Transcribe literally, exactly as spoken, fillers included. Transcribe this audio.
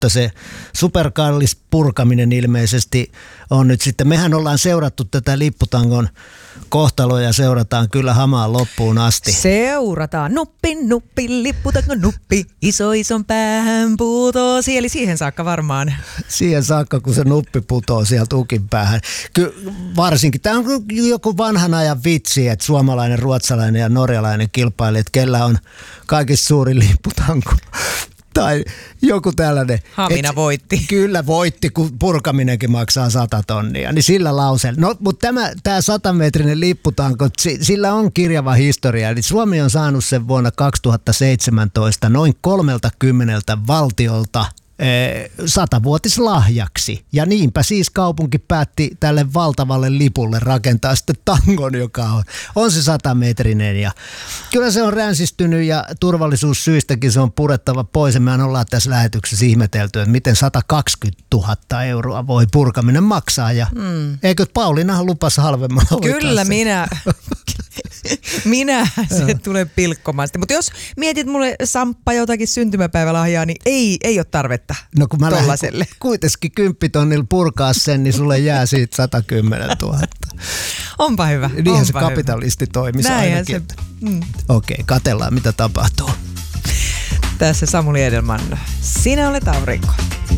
mutta se superkallis purkaminen ilmeisesti on nyt sitten. Mehän ollaan seurattu tätä lipputangon kohtaloa ja seurataan kyllä hamaan loppuun asti. Seurataan. Nuppi, nuppi, lipputangon nuppi, iso ison päähän putosi. Eli siihen saakka varmaan. Siihen saakka, kun se nuppi putoo sieltä ukin päähän. Ky- varsinkin. Tämä on joku vanhan ajan vitsi, että suomalainen, ruotsalainen ja norjalainen kilpailijat, kellä on kaikista suurin lipputanko. Tai joku tällainen. Hamina et, voitti. Kyllä voitti, kun purkaminenkin maksaa sata tonnia. Niin sillä lauseella. No, mutta tämä, tämä satametrinen lipputanko, sillä on kirjava historia. Eli Suomi on saanut sen vuonna kaksituhattaseitsemäntoista noin kolmeltakymmeneltä valtiolta satavuotislahjaksi. Ja niinpä siis kaupunki päätti tälle valtavalle lipulle rakentaa sitten tangon, joka on, on se satametrinen. Ja kyllä se on ränsistynyt ja turvallisuussyistäkin se on purettava pois. Ja mehän ollaan tässä lähetyksessä ihmetelty, että miten satakaksikymmentätuhatta euroa voi purkaminen maksaa. Ja mm. eikö Pauliinahan lupasi halvemmalla? Kyllä minä. Minä se tulee pilkkomaan. Mutta jos mietit mulle Samppa jotakin syntymäpäivälahjaa, niin ei, ei ole tarvetta. No kun mä lähden kuitenkin kymppitonnilla purkaa sen, niin sulle jää siitä satakymmentätuhatta. Onpa hyvä. Niinhän onpa se kapitalisti hyvä. toimisi ainakin. Se, mm. Okei, okay, katellaan mitä tapahtuu. Tässä Samuli Edelman. Sinä olet aurinko.